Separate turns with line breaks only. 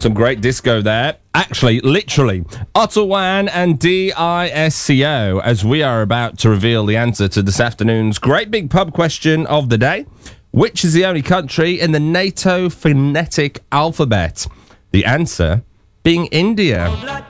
Some great disco there. Actually, literally, Ottawan and DISCO, as we are about to reveal the answer to this afternoon's great big pub question of the day. Which is the only country in the NATO phonetic alphabet? The answer being India.